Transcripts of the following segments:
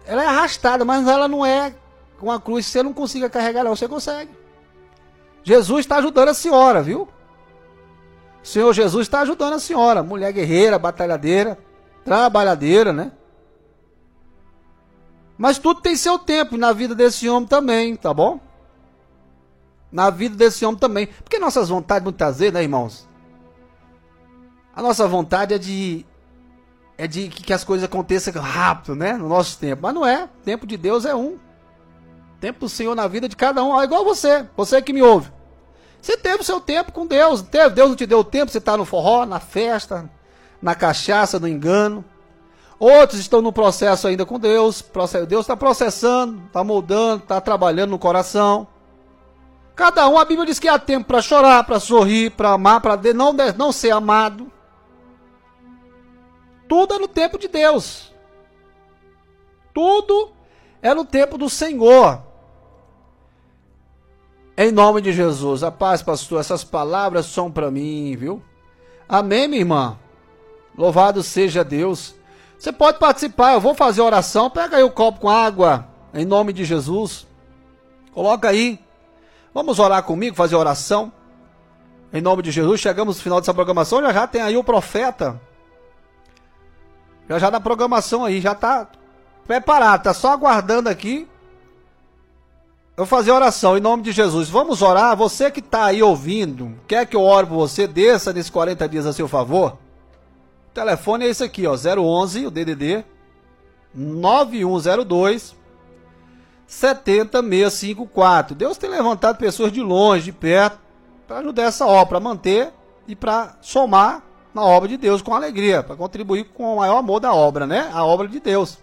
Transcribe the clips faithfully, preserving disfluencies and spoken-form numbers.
ela é arrastada, mas ela não é uma cruz que você não consiga carregar, não. Você consegue. Jesus está ajudando a senhora, viu? O Senhor Jesus está ajudando a senhora. Mulher guerreira, batalhadeira, trabalhadeira, né? Mas tudo tem seu tempo na vida desse homem também, tá bom? Na vida desse homem também. Porque nossas vontades, muitas vezes, né, irmãos? A nossa vontade é de... É de que as coisas aconteçam rápido, né? No nosso tempo. Mas não é. O tempo de Deus é um. O tempo do Senhor na vida de cada um. É igual você. Você que me ouve. Você teve o seu tempo com Deus. Deus não te deu o tempo. Você está no forró, na festa, na cachaça, no engano. Outros estão no processo ainda com Deus. Deus está processando, está moldando, está trabalhando no coração. Cada um, a Bíblia diz que há tempo para chorar, para sorrir, para amar, para não, não ser amado. Tudo é no tempo de Deus. Tudo é no tempo do Senhor. Em nome de Jesus. A paz, pastor. Essas palavras são para mim, viu? Amém, minha irmã? Louvado seja Deus. Você pode participar. Eu vou fazer oração. Pega aí o copo com água. Em nome de Jesus. Coloca aí. Vamos orar comigo, fazer oração. Em nome de Jesus. Chegamos no final dessa programação. Já já tem aí o profeta. Já já na programação aí. Já está preparado. Está só aguardando aqui. Eu vou fazer oração em nome de Jesus. Vamos orar. Você que está aí ouvindo, quer que eu ore por você, desça nesses quarenta dias a seu favor. O telefone é esse aqui, ó, zero onze, o D D D, nove um zero dois, sete zero seis cinco quatro. Deus tem levantado pessoas de longe, de perto, para ajudar essa obra, para manter e para somar na obra de Deus com alegria, para contribuir com o maior amor da obra, né? A obra de Deus.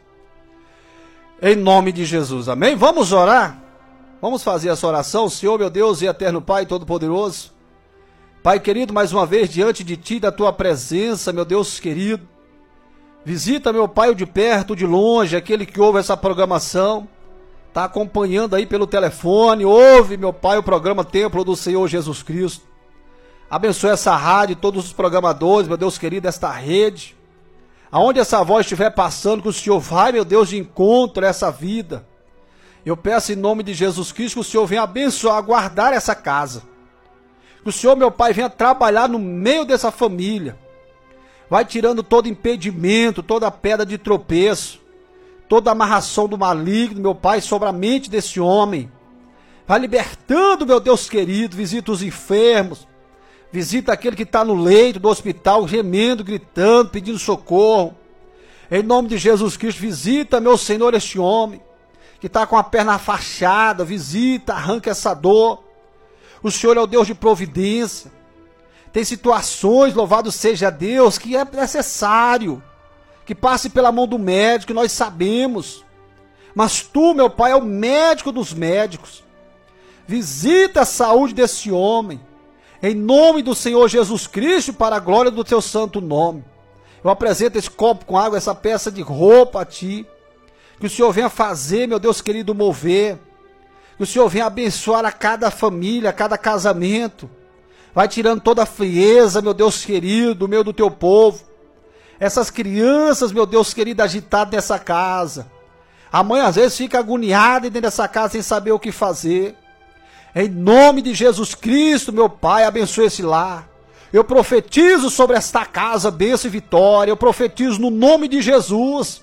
Em nome de Jesus, amém? Vamos orar? Vamos fazer essa oração. Senhor, meu Deus e eterno Pai Todo-Poderoso, Pai querido, mais uma vez diante de Ti, da Tua presença, meu Deus querido, visita, meu Pai, o de perto, o de longe, aquele que ouve essa programação, está acompanhando aí pelo telefone, ouve, meu Pai, o programa Templo do Senhor Jesus Cristo. Abençoe essa rádio, todos os programadores, meu Deus querido, esta rede, aonde essa voz estiver passando, que o Senhor vai, meu Deus, de encontro a essa vida. Eu peço em nome de Jesus Cristo que o Senhor venha abençoar, guardar essa casa. Que o Senhor, meu Pai, venha trabalhar no meio dessa família. Vai tirando todo impedimento, toda pedra de tropeço, toda amarração do maligno, meu Pai, sobre a mente desse homem. Vai libertando, meu Deus querido, visita os enfermos. Visita aquele que está no leito do hospital, gemendo, gritando, pedindo socorro. Em nome de Jesus Cristo, visita, meu Senhor, este homem que está com a perna fachada, visita, arranca essa dor. O Senhor é o Deus de providência. Tem situações, louvado seja Deus, que é necessário que passe pela mão do médico, nós sabemos. Mas Tu, meu Pai, é o médico dos médicos. Visita a saúde desse homem, em nome do Senhor Jesus Cristo, para a glória do Teu santo nome. Eu apresento esse copo com água, essa peça de roupa a Ti. Que o Senhor venha fazer, meu Deus querido, mover. Que o Senhor venha abençoar a cada família, a cada casamento. Vai tirando toda a frieza, meu Deus querido, do meio do Teu povo. Essas crianças, meu Deus querido, agitadas nessa casa. A mãe às vezes fica agoniada dentro dessa casa sem saber o que fazer. Em nome de Jesus Cristo, meu Pai, abençoe esse lar. Eu profetizo sobre esta casa, bênção e vitória. Eu profetizo no nome de Jesus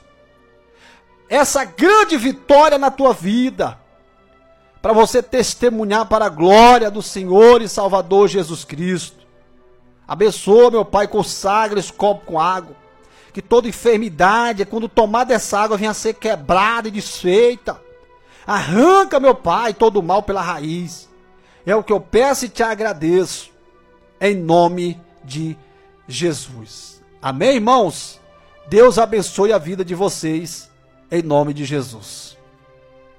essa grande vitória na tua vida, para você testemunhar para a glória do Senhor e Salvador Jesus Cristo. Abençoa, meu Pai, consagra esse copo com água, que toda enfermidade, quando tomar dessa água, venha a ser quebrada e desfeita. Arranca, meu Pai, todo o mal pela raiz. É o que eu peço e te agradeço, em nome de Jesus. Amém, irmãos? Deus abençoe a vida de vocês, em nome de Jesus.